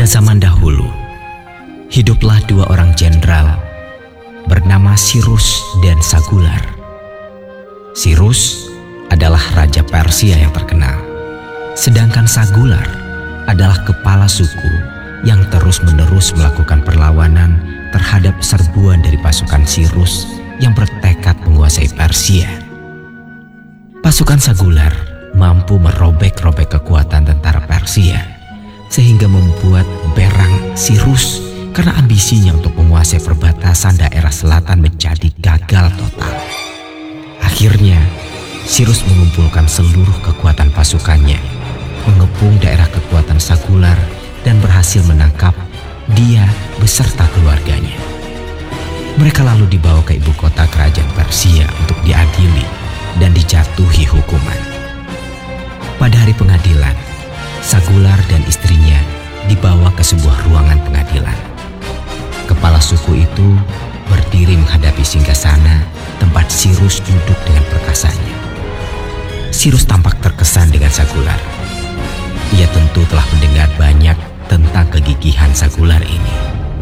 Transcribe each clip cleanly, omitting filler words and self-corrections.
Pada zaman dahulu, hiduplah dua orang jenderal bernama Sirus dan Sagular. Sirus adalah raja Persia yang terkenal, sedangkan Sagular adalah kepala suku yang terus-menerus melakukan perlawanan terhadap serbuan dari pasukan Sirus yang bertekad menguasai Persia. Pasukan Sagular mampu merobek-robek kekuatan tentara Persia sehingga membuat berang Sirus karena ambisinya untuk menguasai perbatasan daerah selatan menjadi gagal total. Akhirnya, Sirus mengumpulkan seluruh kekuatan pasukannya, mengepung daerah kekuatan Sagular dan berhasil menangkap dia beserta keluarganya. Mereka lalu dibawa ke ibu kota kerajaan Persia untuk diadili dan dijatuhi hukuman. Pada hari pengadilan, Sagular dan istrinya dibawa ke sebuah ruangan pengadilan. Kepala suku itu berdiri menghadapi singgasana tempat Sirus duduk dengan perkasanya. Sirus tampak terkesan dengan Sagular. Ia tentu telah mendengar banyak tentang kegigihan Sagular ini.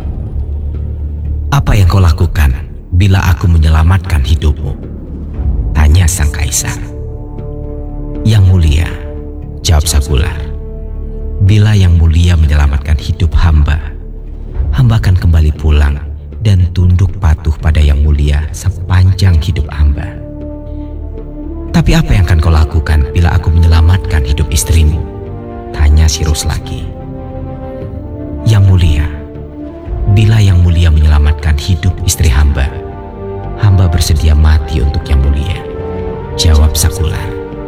"Apa yang kau lakukan bila aku menyelamatkan hidupmu?" tanya sang kaisar. "Yang mulia," jawab Sagular, "bila yang mulia menyelamatkan hidup hamba, hamba akan kembali pulang dan tunduk patuh pada yang mulia sepanjang hidup hamba." "Tapi apa yang akan kau lakukan bila aku menyelamatkan hidup istrimu?" tanya Sirus lagi. "Yang mulia, bila yang mulia menyelamatkan hidup istri hamba, hamba bersedia mati untuk yang mulia," jawab Sagular.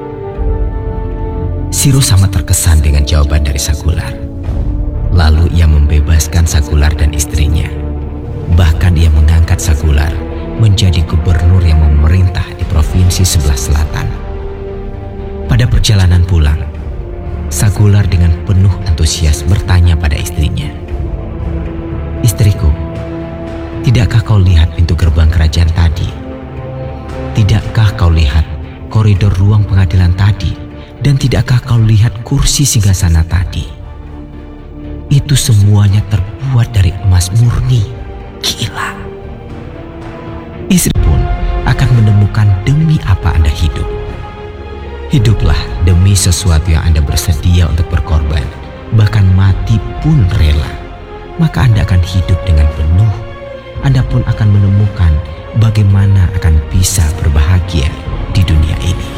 Sirus sangat terkesan dengan jawaban dari Sagular. Lalu ia membebaskan Sagular dan istrinya. Bahkan ia mengangkat Sagular menjadi gubernur yang memerintah di provinsi sebelah selatan. Pada perjalanan pulang, Sagular dengan penuh antusias bertanya pada istrinya, "Istriku, tidakkah kau lihat pintu gerbang kerajaan tadi? Tidakkah kau lihat koridor ruang pengadilan tadi? Dan tidakkah kau lihat kursi singgasana tadi? Itu semuanya terbuat dari emas murni. Gila. Istri pun akan menemukan demi apa Anda hidup. Hiduplah demi sesuatu yang Anda bersedia untuk berkorban, bahkan mati pun rela. Maka Anda akan hidup dengan penuh. Anda pun akan menemukan bagaimana akan bisa berbahagia di dunia ini."